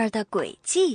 尔的诡计。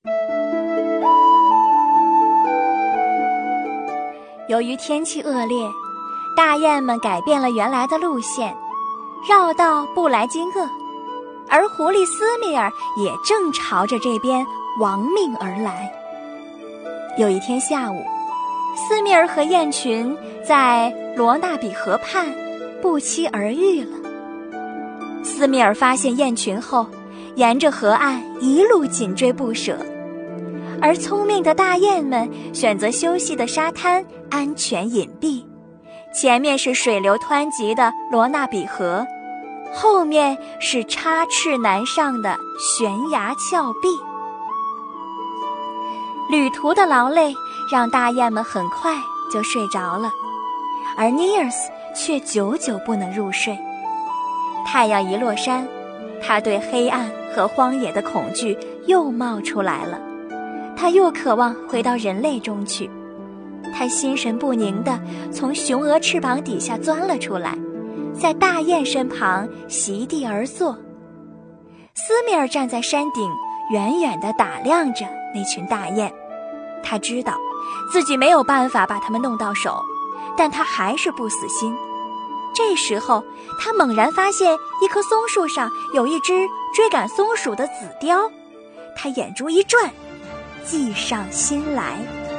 由于天气恶劣，大雁们改变了原来的路线，绕到布莱金厄，而狐狸斯密尔也正朝着这边亡命而来。有一天下午，斯密尔和雁群在罗纳比河畔不期而遇了。斯密尔发现雁群后，沿着河岸一路紧追不舍，而聪明的大雁们选择休息的沙滩安全隐蔽，前面是水流湍急的罗纳比河，后面是插翅难上的悬崖峭壁。旅途的劳累让大雁们很快就睡着了，而尼尔斯却久久不能入睡。太阳一落山，他对黑暗和荒野的恐惧又冒出来了，他又渴望回到人类中去。他心神不宁地从雄鹅翅膀底下钻了出来，在大雁身旁席地而坐。斯密尔站在山顶，远远地打量着那群大雁。他知道自己没有办法把它们弄到手，但他还是不死心。这时候，他猛然发现一棵松树上有一只追赶松鼠的紫雕，他眼珠一转，计上心来。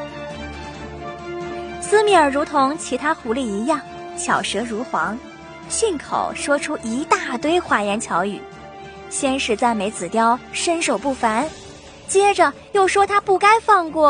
斯密尔如同其他狐狸一样，巧舌如簧，信口说出一大堆花言巧语。先是赞美紫雕身手不凡，接着又说他不该放过